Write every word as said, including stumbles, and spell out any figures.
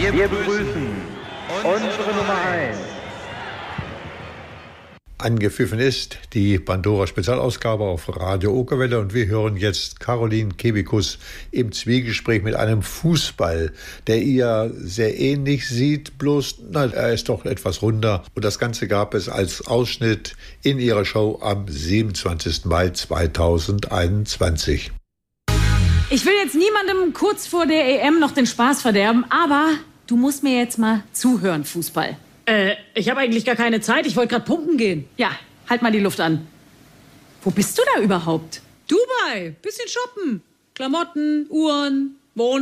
Wir begrüßen unsere Nummer eins. Angepfiffen ist die Pandora Spezialausgabe auf Radio Okerwelle und wir hören jetzt Caroline Kebekus im Zwiegespräch mit einem Fußball, der ihr sehr ähnlich sieht, bloß na, er ist doch etwas runder. Und das Ganze gab es als Ausschnitt in ihrer Show am siebenundzwanzigsten Mai zweitausendeinundzwanzig. Ich will jetzt niemandem kurz vor der E M noch den Spaß verderben, aber du musst mir jetzt mal zuhören, Fußball. Äh, ich habe eigentlich gar keine Zeit. Ich wollte gerade pumpen gehen. Ja, halt mal die Luft an. Wo bist du da überhaupt? Dubai. Bisschen shoppen. Klamotten, Uhren, Wohnung.